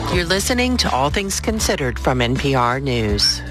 You're listening to All Things Considered from NPR News.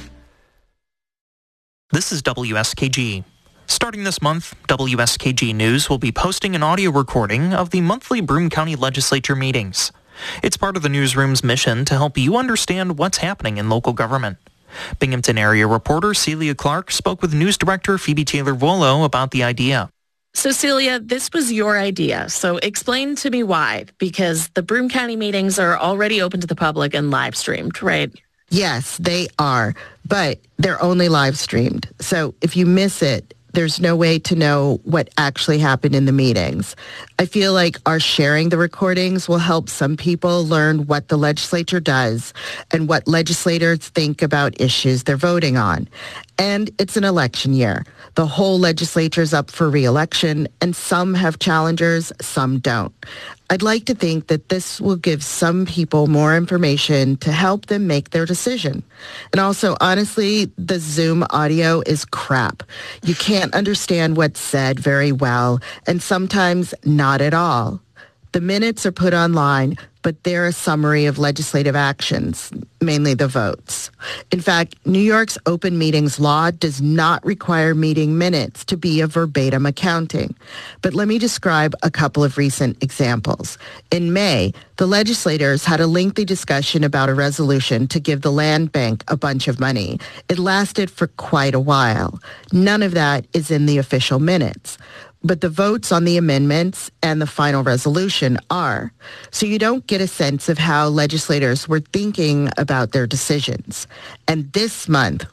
This is WSKG. Starting this month, WSKG News will be posting an audio recording of the monthly Broome County Legislature meetings. It's part of the newsroom's mission to help you understand what's happening in local government. Binghamton area reporter Celia Clark spoke with news director Phoebe Taylor-Volo about the idea. So, Celia, this was your idea. So explain to me why, because the Broome County meetings are already open to the public and live streamed, right? Yes, they are, but they're only live streamed. So if you miss it, there's no way to know what actually happened in the meetings. I feel like our sharing the recordings will help some people learn what the legislature does and what legislators think about issues they're voting on. And it's an election year. The whole legislature's up for re-election, and some have challengers, some don't. I'd like to think that this will give some people more information to help them make their decision. And also, honestly, the Zoom audio is crap. You can't understand what's said very well, and sometimes not at all. The minutes are put online, but they're a summary of legislative actions, mainly the votes. In fact, New York's open meetings law does not require meeting minutes to be a verbatim accounting. But let me describe a couple of recent examples. In May, the legislators had a lengthy discussion about a resolution to give the land bank a bunch of money. It lasted for quite a while. None of that is in the official minutes. But the votes on the amendments and the final resolution are. So you don't get a sense of how legislators were thinking about their decisions. And this month,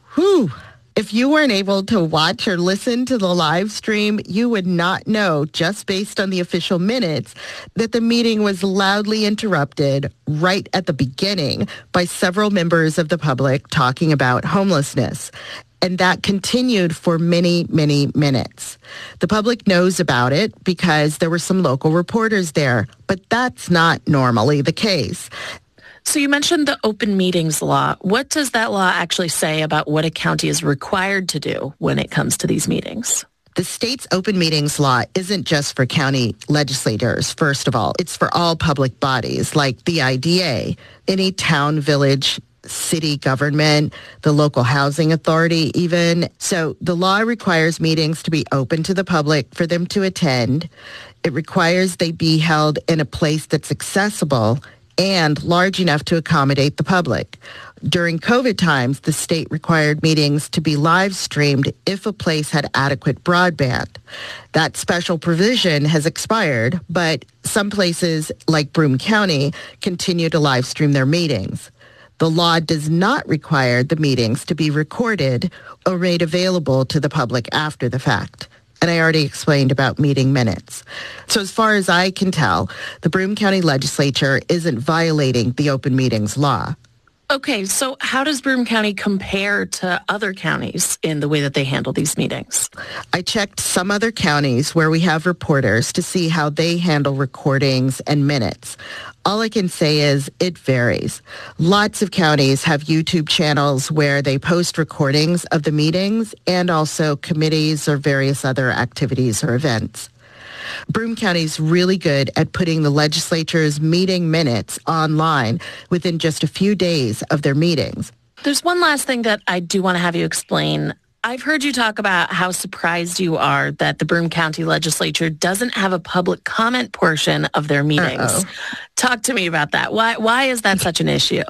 if you weren't able to watch or listen to the live stream, you would not know, just based on the official minutes, that the meeting was loudly interrupted right at the beginning by several members of the public talking about homelessness. And that continued for many, many minutes. The public knows about it because there were some local reporters there, but that's not normally the case. So you mentioned the open meetings law. What does that law actually say about what a county is required to do when it comes to these meetings? The state's open meetings law isn't just for county legislators, first of all. It's for all public bodies like the IDA, any town, village, city government, the local housing authority even. So the law requires meetings to be open to the public for them to attend. It requires they be held in a place that's accessible and large enough to accommodate the public. During COVID times, the state required meetings to be live streamed if a place had adequate broadband. That special provision has expired, but some places like Broome County continue to live stream their meetings. The law does not require the meetings to be recorded or made available to the public after the fact. And I already explained about meeting minutes. So as far as I can tell, the Broome County Legislature isn't violating the open meetings law. Okay, so how does Broome County compare to other counties in the way that they handle these meetings? I checked some other counties where we have reporters to see how they handle recordings and minutes. All I can say is it varies. Lots of counties have YouTube channels where they post recordings of the meetings and also committees or various other activities or events. Broome County is really good at putting the legislature's meeting minutes online within just a few days of their meetings. There's one last thing that I do want to have you explain. I've heard you talk about how surprised you are that the Broome County Legislature doesn't have a public comment portion of their meetings. Talk to me about that. Why is that such an issue?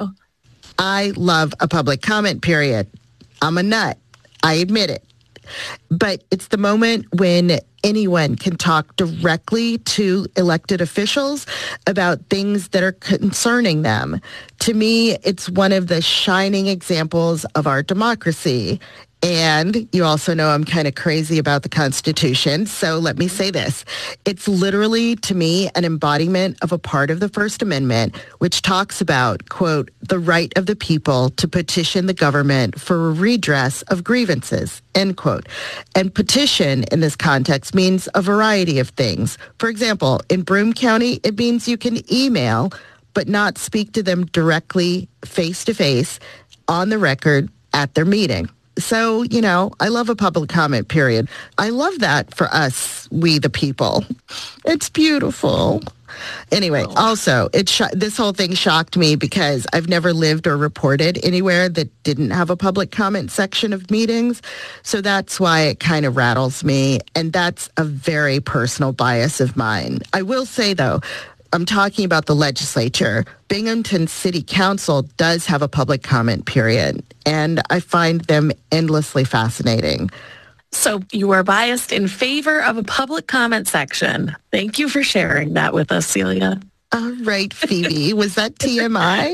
I love a public comment period. I'm a nut. I admit it. But it's the moment when anyone can talk directly to elected officials about things that are concerning them. To me, it's one of the shining examples of our democracy. And you also know I'm kind of crazy about the Constitution, so let me say this. It's literally, to me, an embodiment of a part of the First Amendment, which talks about, quote, the right of the people to petition the government for a redress of grievances, end quote. And petition in this context means a variety of things. For example, in Broome County, it means you can email, but not speak to them directly, face-to-face, on the record, at their meeting. So, I love a public comment period. I love that for us, we the people. It's beautiful. Anyway, also, this whole thing shocked me because I've never lived or reported anywhere that didn't have a public comment section of meetings. So that's why it kind of rattles me. And that's a very personal bias of mine. I will say, though, I'm talking about the legislature. Binghamton City Council does have a public comment period, and I find them endlessly fascinating. So you are biased in favor of a public comment section. Thank you for sharing that with us, Celia. All right, Phoebe. Was that TMI?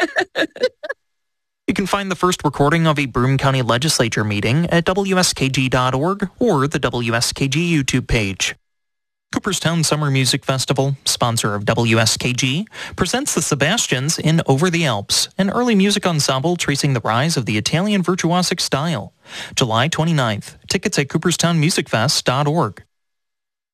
You can find the first recording of a Broome County Legislature meeting at WSKG.org or the WSKG YouTube page. Cooperstown Summer Music Festival, sponsor of WSKG, presents the Sebastians in Over the Alps, an early music ensemble tracing the rise of the Italian virtuosic style. July 29th. Tickets at cooperstownmusicfest.org.